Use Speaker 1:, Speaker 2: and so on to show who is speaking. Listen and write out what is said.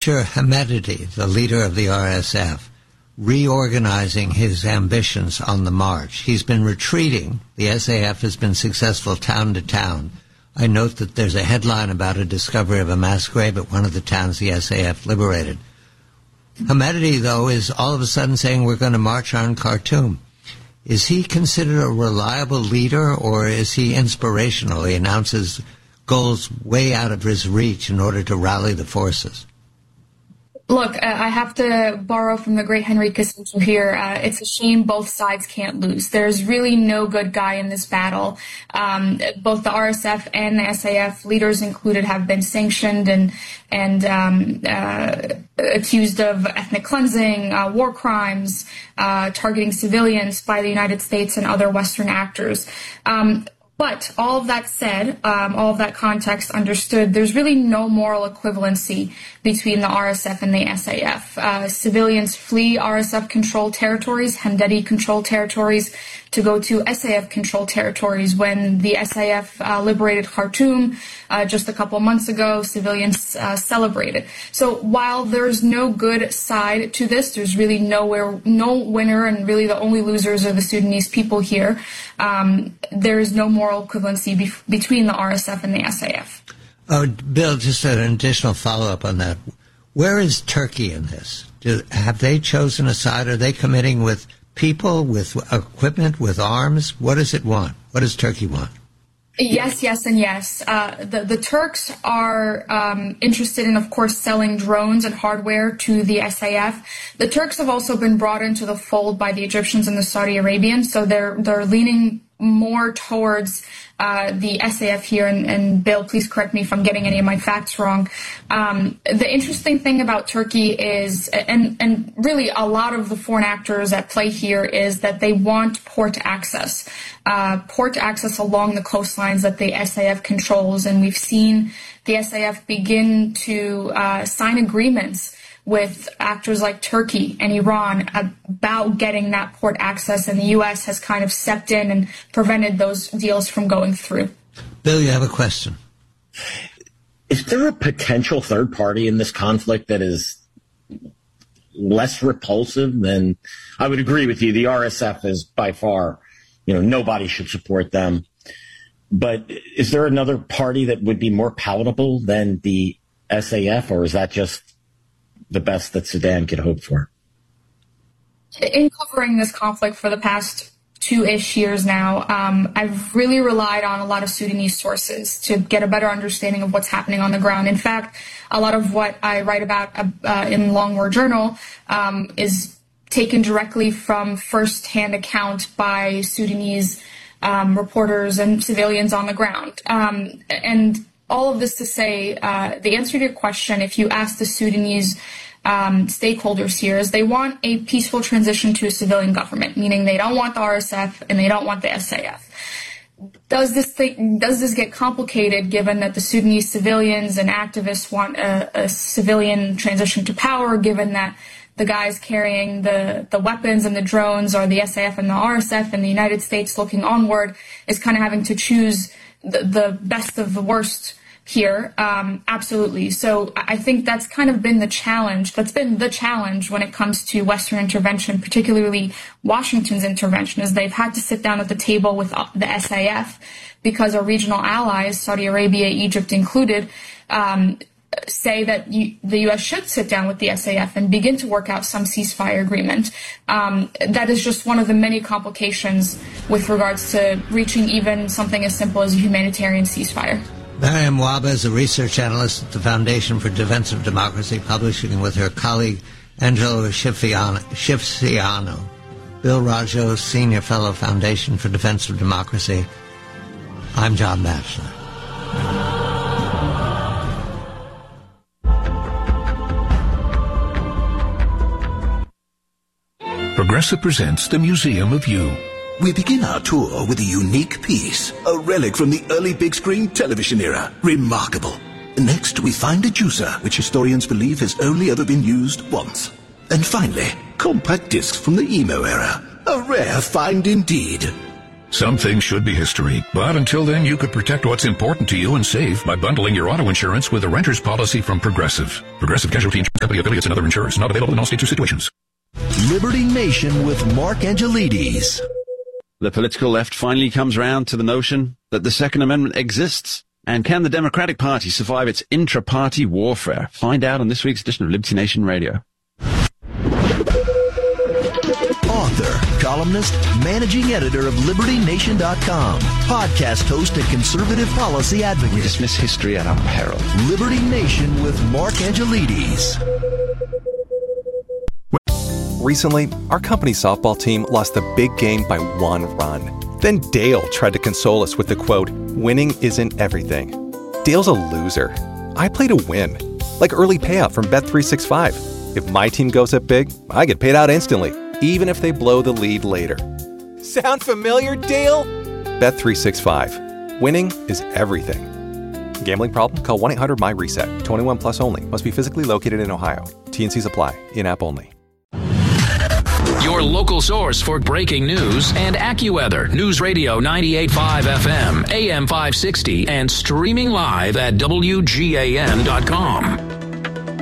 Speaker 1: Dr. Hamedati, the leader of the RSF, reorganizing his ambitions on the march. He's been retreating. The SAF has been successful town to town. I note that there's a headline about a discovery of a mass grave at one of the towns the SAF liberated. Hamedati, though, is all of a sudden saying we're going to march on Khartoum. Is he considered a reliable leader, or is he inspirational? He announces goals way out of his reach in order to rally the forces.
Speaker 2: Look, I have to borrow from the great Henry Kissinger here. It's a shame both sides can't lose. There's really no good guy in this battle. Both the RSF and the SAF, leaders included, have been sanctioned and accused of ethnic cleansing, war crimes, targeting civilians by the United States and other Western actors. But all of that said, all of that context understood, there's really no moral equivalency between the RSF and the SAF. Civilians flee RSF-controlled territories, Hamedati-controlled territories, to go to SAF-controlled territories. When the SAF liberated Khartoum just a couple months ago, civilians celebrated. So while there's no good side to this, there's really no winner, and really the only losers are the Sudanese people here. There is no moral equivalency between the RSF and the SAF.
Speaker 1: Oh, Bill, just an additional follow-up on that. Where is Turkey in this? Have they chosen a side? Are they committing with people, with equipment, with arms? What does it want? What does Turkey want?
Speaker 2: Yes, and yes. The Turks are interested in, of course, selling drones and hardware to the SAF. The Turks have also been brought into the fold by the Egyptians and the Saudi Arabians, so they're leaning more towards the SAF here, and Bill, please correct me if I'm getting any of my facts wrong. The interesting thing about Turkey is, and really a lot of the foreign actors at play here, is that they want port access along the coastlines that the SAF controls, and we've seen the SAF begin to sign agreements with actors like Turkey and Iran about getting that port access, and the U.S. has kind of stepped in and prevented those deals from going through.
Speaker 1: Bill, you have a question.
Speaker 3: Is there a potential third party in this conflict that is less repulsive than, I would agree with you, the RSF is by far, nobody should support them. But is there another party that would be more palatable than the SAF, or is that just the best that Sudan could hope for?
Speaker 2: In covering this conflict for the past 2-ish years now, I've really relied on a lot of Sudanese sources to get a better understanding of what's happening on the ground. In fact, a lot of what I write about in Long War Journal is taken directly from first-hand account by Sudanese reporters and civilians on the ground. And all of this to say, the answer to your question, if you ask the Sudanese stakeholders here, is they want a peaceful transition to a civilian government, meaning they don't want the RSF and they don't want the SAF. Does this get complicated given that the Sudanese civilians and activists want a civilian transition to power, given that the guys carrying the weapons and the drones are the SAF and the RSF, and the United States looking onward is kind of having to choose the best of the worst here? Absolutely. So I think that's kind of been the challenge. That's been the challenge when it comes to Western intervention, particularly Washington's intervention, is they've had to sit down at the table with the SAF because our regional allies, Saudi Arabia, Egypt included, say that the U.S. should sit down with the SAF and begin to work out some ceasefire agreement. That is just one of the many complications with regards to reaching even something as simple as a humanitarian ceasefire.
Speaker 1: Mariam Wahba is a research analyst at the Foundation for Defense of Democracy, publishing with her colleague Angelo Schiffciano. Bill Raggio, Senior Fellow, Foundation for Defense of Democracy. I'm John Batchelor.
Speaker 4: Progressive presents the Museum of You.
Speaker 5: We begin our tour with a unique piece, a relic from the early big screen television era. Remarkable. Next, we find a juicer, which historians believe has only ever been used once. And finally, compact discs from the emo era. A rare find indeed.
Speaker 4: Some things should be history, but until then, you could protect what's important to you and save by bundling your auto insurance with a renter's policy from Progressive. Progressive Casualty Insurance Company, affiliates, and other insurers. Not available in all states or situations.
Speaker 6: Liberty Nation with Mark Angelides.
Speaker 7: The political left finally comes round to the notion that the Second Amendment exists. And can the Democratic Party survive its intra-party warfare? Find out on this week's edition of Liberty Nation Radio.
Speaker 6: Author, columnist, managing editor of LibertyNation.com, podcast host and conservative policy advocate.
Speaker 7: We dismiss history at our peril.
Speaker 6: Liberty Nation with Mark Angelides.
Speaker 8: Recently, our company's softball team lost the big game by 1 run. Then Dale tried to console us with the quote, "Winning isn't everything." Dale's a loser. I play to win. Like early payout from Bet365. If my team goes up big, I get paid out instantly, even if they blow the lead later. Sound familiar, Dale? Bet365. Winning is everything. Gambling problem? Call 1-800-MY-RESET. 21 plus only. Must be physically located in Ohio. T&Cs apply. In-app only.
Speaker 9: Your local source for breaking news and AccuWeather. News Radio 98.5 FM, AM 560, and streaming live at WGAN.com.